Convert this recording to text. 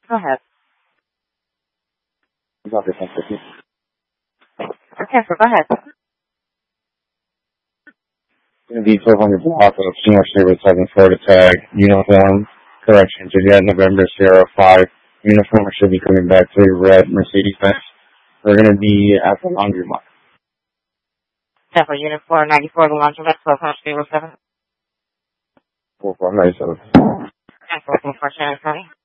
Go ahead. Okay, 1050. Okay, so go ahead. Going to be 1200 block of Senior Service 7 Florida tag, uniform, correction, Juliet November Sierra 5, uniform should be coming back to red Mercedes-Benz. We're going to be at the laundry mark. Temple Unit 494, the laundromat, 1207. 4497. And 14 for Shannon County.